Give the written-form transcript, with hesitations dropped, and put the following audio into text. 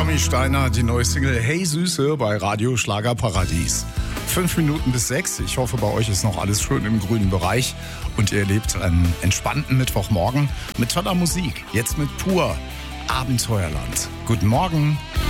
Tommy Steiner, die neue Single Hey Süße bei Radio Schlagerparadies. 5 Minuten bis 6. Ich hoffe, bei euch ist noch alles schön im grünen Bereich und ihr erlebt einen entspannten Mittwochmorgen mit toller Musik. Jetzt mit Pur Abenteuerland. Guten Morgen.